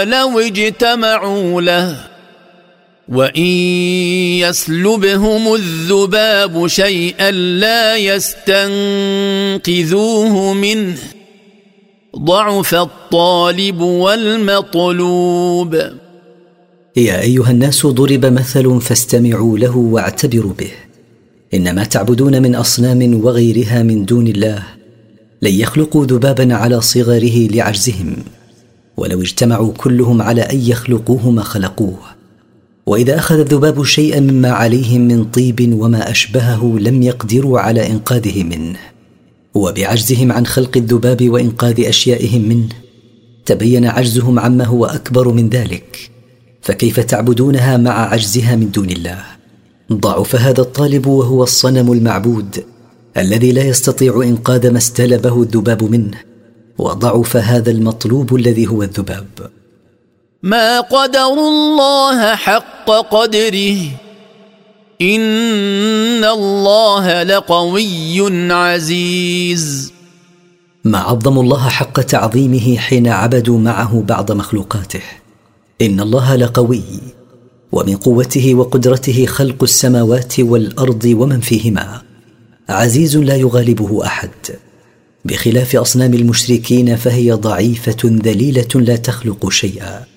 لو اجتمعوا له وإن يسلبهم الذباب شيئا لا يستنقذوه منه ضعف الطالب والمطلوب. يا أيها الناس ضرب مثل فاستمعوا له واعتبروا به. إنما تعبدون من أصنام وغيرها من دون الله لن يخلقوا ذبابا على صغره لعجزهم، ولو اجتمعوا كلهم على أن يخلقوه ما خلقوه. وإذا أخذ الذباب شيئا مما عليهم من طيب وما أشبهه لم يقدروا على إنقاذه منه، وبعجزهم عن خلق الذباب وإنقاذ أشيائهم منه تبين عجزهم عما هو أكبر من ذلك، فكيف تعبدونها مع عجزها من دون الله؟ ضعف هذا الطالب وهو الصنم المعبود الذي لا يستطيع إنقاذ ما استلبه الذباب منه، وضعف هذا المطلوب الذي هو الذباب. ما قدروا الله حق قدره إن الله لقوي عزيز. ما عظموا الله حق تعظيمه حين عبدوا معه بعض مخلوقاته. إن الله لقوي، ومن قوته وقدرته خلق السماوات والأرض ومن فيهما، عزيز لا يغالبه أحد، بخلاف أصنام المشركين فهي ضعيفة ذليلة لا تخلق شيئا.